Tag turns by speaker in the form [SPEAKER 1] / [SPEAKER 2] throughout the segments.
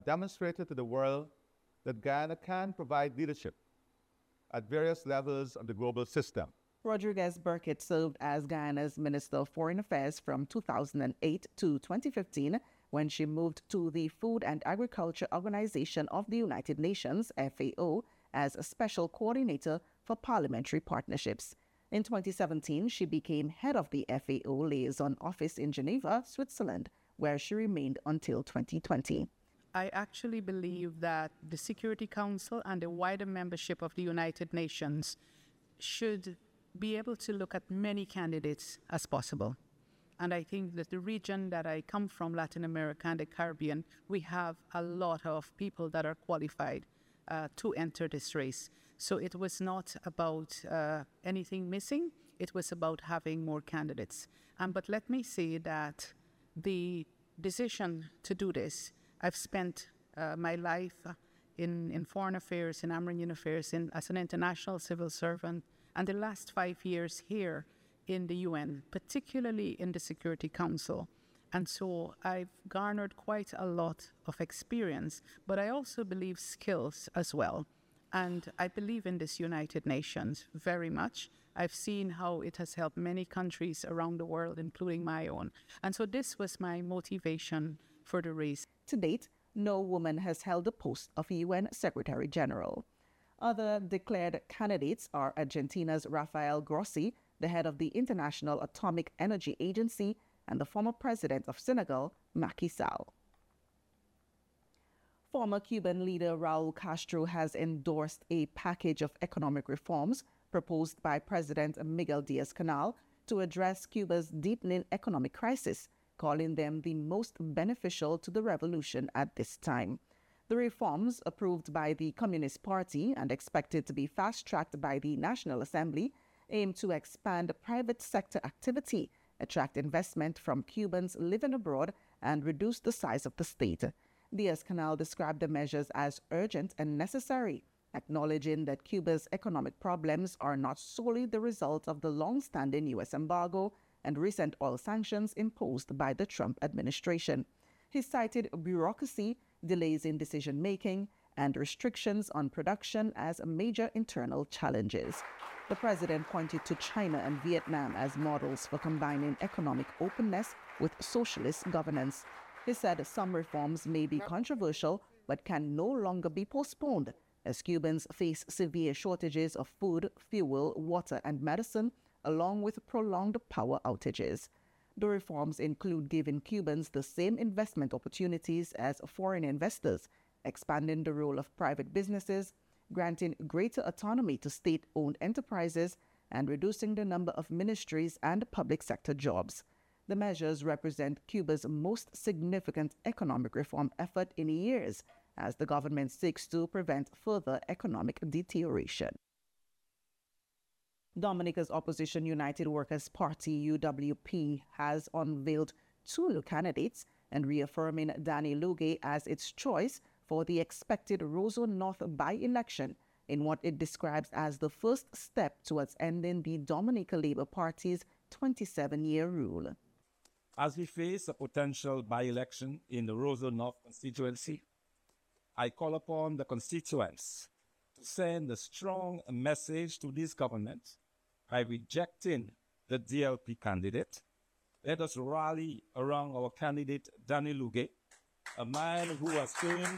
[SPEAKER 1] demonstrated to the world that Guyana can provide leadership at various levels of the global system.
[SPEAKER 2] Rodriguez Burkitt served as Guyana's Minister of Foreign Affairs from 2008 to 2015 when she moved to the Food and Agriculture Organization of the United Nations, FAO, as a special coordinator for parliamentary partnerships. In 2017, she became head of the FAO Liaison Office in Geneva, Switzerland, where she remained until 2020.
[SPEAKER 3] I actually believe that the Security Council and the wider membership of the United Nations should be able to look at many candidates as possible. And I think that the region that I come from, Latin America and the Caribbean, we have a lot of people that are qualified to enter this race. So it was not about anything missing. It was about having more candidates. But let me say that the decision to do this, I've spent my life in foreign affairs, in Amerindian affairs, as an international civil servant, and the last 5 years here in the UN, particularly in the Security Council. And so I've garnered quite a lot of experience, but I also believe skills as well. And I believe in this United Nations very much. I've seen how it has helped many countries around the world, including my own. And so this was my motivation for the race.
[SPEAKER 2] To date, no woman has held the post of UN Secretary General. Other declared candidates are Argentina's Rafael Grossi, the head of the International Atomic Energy Agency, and the former president of Senegal, Macky Sall. Former Cuban leader Raul Castro has endorsed a package of economic reforms proposed by President Miguel Diaz-Canel to address Cuba's deepening economic crisis, calling them the most beneficial to the revolution at this time. The reforms, approved by the Communist Party and expected to be fast-tracked by the National Assembly, aim to expand private sector activity, attract investment from Cubans living abroad, and reduce the size of the state. Diaz-Canel described the measures as urgent and necessary, acknowledging that Cuba's economic problems are not solely the result of the long-standing U.S. embargo and recent oil sanctions imposed by the Trump administration. He cited bureaucracy, delays in decision-making, and restrictions on production as major internal challenges. The president pointed to China and Vietnam as models for combining economic openness with socialist governance. He said some reforms may be controversial but can no longer be postponed, as Cubans face severe shortages of food, fuel, water, and medicine, along with prolonged power outages. The reforms include giving Cubans the same investment opportunities as foreign investors, expanding the role of private businesses, granting greater autonomy to state-owned enterprises, and reducing the number of ministries and public sector jobs. The measures represent Cuba's most significant economic reform effort in years, as the government seeks to prevent further economic deterioration. Dominica's opposition United Workers' Party, UWP, has unveiled two new candidates and reaffirming Danny Luge as its choice for the expected Roseau North by-election in what it describes as the first step towards ending the Dominica Labour Party's 27-year rule.
[SPEAKER 4] As we face a potential by-election in the Roseau North constituency, I call upon the constituents to send a strong message to this government by rejecting the DLP candidate. Let us rally around our candidate, Danny Luge, a man who has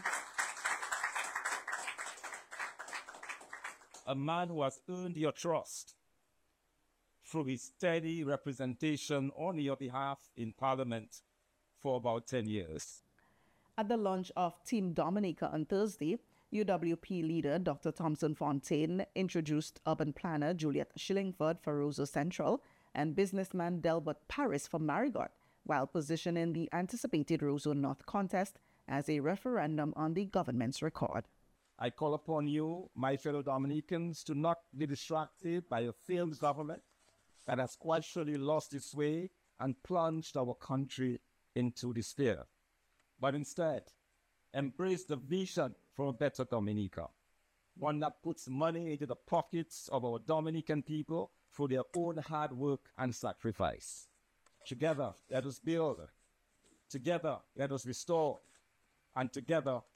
[SPEAKER 4] earned your trust through his steady representation on your behalf in Parliament for about 10 years.
[SPEAKER 2] At the launch of Team Dominica on Thursday, UWP leader Dr. Thompson Fontaine introduced urban planner Juliet Shillingford for Roseau Central and businessman Delbert Paris for Marigot, while positioning the anticipated Roseau North contest as a referendum on the government's record.
[SPEAKER 4] I call upon you, my fellow Dominicans, to not be distracted by a failed government that has quite surely lost its way and plunged our country into despair, but instead embrace the vision for a better Dominica, one that puts money into the pockets of our Dominican people through their own hard work and sacrifice. Together, let us build. Together, let us restore. And together,